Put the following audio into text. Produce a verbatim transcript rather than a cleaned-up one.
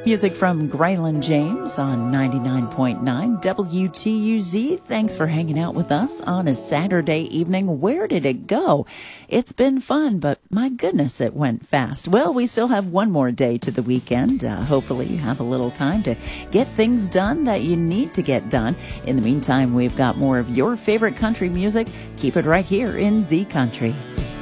Music from Graylin James on ninety-nine point nine W T U Z. Thanks for hanging out with us on a Saturday evening. Where did it go? It's been fun, but my goodness, it went fast. Well, we still have one more day to the weekend. Uh, hopefully you have a little time to get things done that you need to get done. In the meantime, we've got more of your favorite country music. Keep it right here in Z Country.